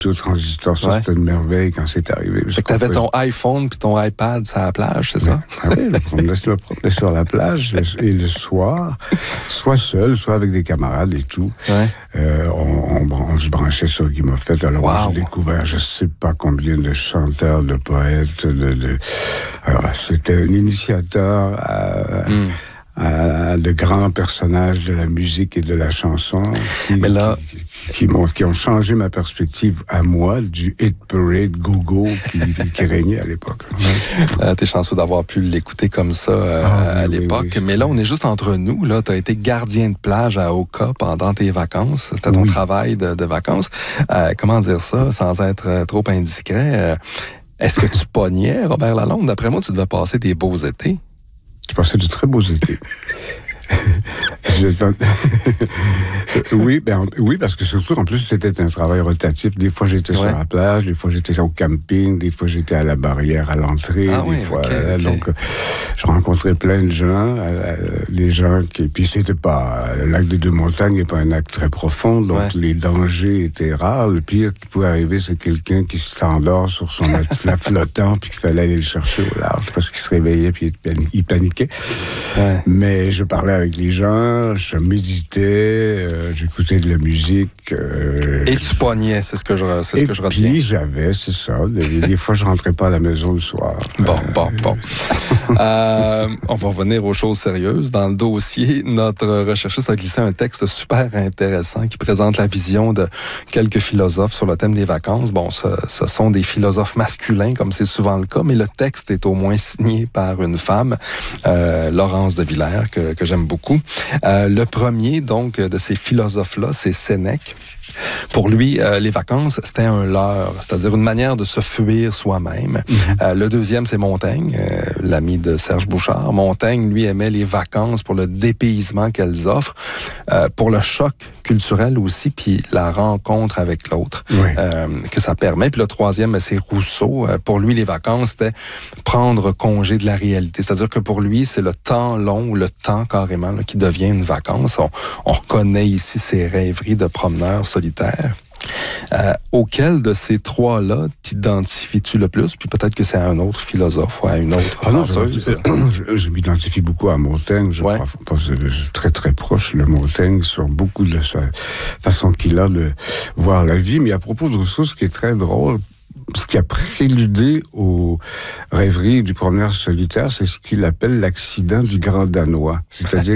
au transistor. Ça, c'était une merveille quand c'est arrivé. Fait que t'avais ton iPhone puis ton iPad sur la plage, c'est ça? Ah oui, on promenait sur la plage et le soir, soit seul, soit avec des camarades et tout, on se branchait sur Guy Moffett. Alors, j'ai découvert je sais pas combien de chanteurs, de poètes, alors, c'était un initiateur à de grands personnages de la musique et de la chanson qui ont changé ma perspective à moi du hit parade go-go qui régnait à l'époque. T'es chanceux d'avoir pu l'écouter comme ça à l'époque. Oui. Mais là, on est juste entre nous. Là, t'as été gardien de plage à Oka pendant tes vacances. C'était ton travail de vacances. Comment dire ça sans être trop indiscret? Est-ce que tu pognais, Robert Lalonde? D'après moi, tu devais passer des beaux étés. Je passais de très beaux étés. Oui, parce que surtout, en plus, c'était un travail rotatif. Des fois, j'étais sur la plage, des fois, j'étais au camping, des fois, j'étais à la barrière, à l'entrée, Donc, je rencontrais plein de gens, les gens qui... Puis, c'était pas... Le lac des Deux-Montagnes n'est pas un lac très profond, donc les dangers étaient rares. Le pire qui pouvait arriver, c'est quelqu'un qui s'endort sur son matelas flottant, puis qu'il fallait aller le chercher au large, parce qu'il se réveillait, puis il paniquait. Mais je parlais avec les gens, je méditais, j'écoutais de la musique. Et tu pognais, c'est ce que je retiens. Et puis c'est ça. Des fois, je rentrais pas à la maison le soir. Bon. On va revenir aux choses sérieuses. Dans le dossier, notre recherchiste a glissé un texte super intéressant qui présente la vision de quelques philosophes sur le thème des vacances. Bon, ce sont des philosophes masculins, comme c'est souvent le cas, mais le texte est au moins signé par une femme, Laurence de Villers, que j'aime beaucoup. Le premier, donc, de ces philosophes-là, c'est Sénèque. Pour lui, les vacances, c'était un leurre, c'est-à-dire une manière de se fuir soi-même. Le deuxième, c'est Montaigne, l'ami de Serge Bouchard. Montaigne, lui, aimait les vacances pour le dépaysement qu'elles offrent, pour le choc culturel aussi, puis la rencontre avec l'autre que ça permet. Puis le troisième, c'est Rousseau. Pour lui, les vacances, c'était prendre congé de la réalité. C'est-à-dire que pour lui, c'est le temps long ou le temps carrément là, qui devient une vacance. On reconnaît ici ces rêveries de promeneurs solitaires. Auquel de ces trois-là t'identifies-tu le plus? Puis peut-être que c'est à un autre philosophe ou à une autre penseuse. Je m'identifie beaucoup à Montaigne. Je crois très, très proche de Montaigne sur beaucoup de sa façon qu'il a de voir la vie. Mais à propos de Rousseau, ce qui est très drôle, ce qui a préludé aux rêveries du promeneur solitaire, c'est ce qu'il appelle l'accident du Grand Danois. C'est-à-dire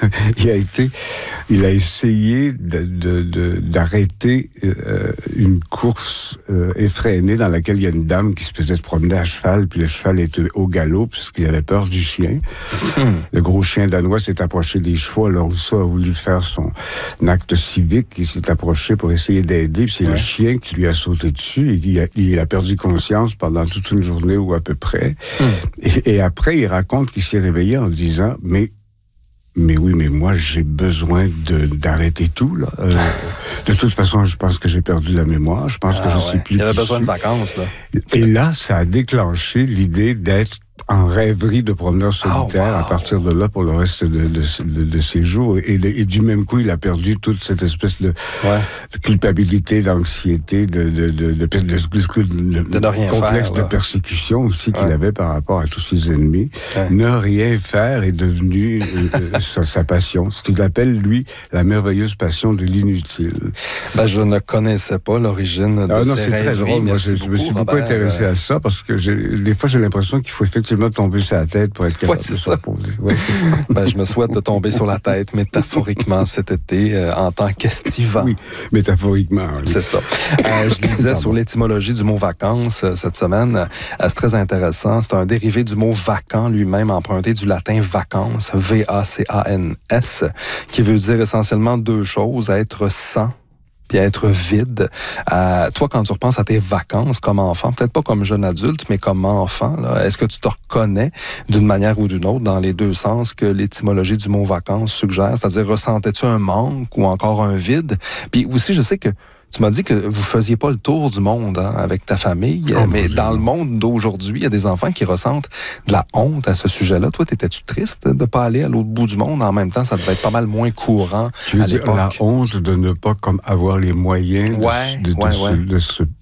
il a essayé d'arrêter une course effrénée dans laquelle il y a une dame qui se faisait se promener à cheval, puis le cheval était au galop, parce qu'il avait peur du chien. Le gros chien danois s'est approché des chevaux, alors Rousseau a voulu faire son acte civique, il s'est approché pour essayer d'aider, puis c'est le chien qui lui a sauté dessus, et il a perdu conscience pendant toute une journée ou à peu près. Et après, il raconte qu'il s'est réveillé en disant, mais moi, j'ai besoin d'arrêter tout, là. De toute façon, je pense que j'ai perdu la mémoire. Je pense que je sais plus. Il avait besoin de vacances, là. Et là, ça a déclenché l'idée d'être en rêverie de promeneur solitaire à partir de là pour le reste de ses jours. Et du même coup, il a perdu toute cette espèce de culpabilité, d'anxiété, de complexe de persécution aussi qu'il avait par rapport à tous ses ennemis. Ne rien faire est devenu sa passion. Ce qu'il appelle, lui, la merveilleuse passion de l'inutile. Je ne connaissais pas l'origine de ces rêveries. C'est très drôle. Moi, je me suis beaucoup intéressé à ça parce que des fois, j'ai l'impression qu'il faut effectivement tomber sur la tête pour être capable de se reposer. Je me souhaite de tomber sur la tête métaphoriquement cet été en tant qu'estivant. Oui, métaphoriquement. Oui. C'est ça. Je lisais sur l'étymologie du mot vacances cette semaine. C'est très intéressant. C'est un dérivé du mot vacant lui-même emprunté du latin vacances, V-A-C-A-N-S, qui veut dire essentiellement deux choses, être sans puis être vide. Toi, quand tu repenses à tes vacances comme enfant, peut-être pas comme jeune adulte, mais comme enfant, là, est-ce que tu te reconnais d'une manière ou d'une autre dans les deux sens que l'étymologie du mot vacances suggère? C'est-à-dire, ressentais-tu un manque ou encore un vide? Puis aussi, je sais que Tu m'as dit que vous faisiez pas le tour du monde avec ta famille, mais dans le monde d'aujourd'hui, il y a des enfants qui ressentent de la honte à ce sujet-là. Toi, t'étais-tu triste de pas aller à l'autre bout du monde? En même temps, ça devait être pas mal moins courant tu veux à dire l'époque. la honte de ne pas comme avoir les moyens de se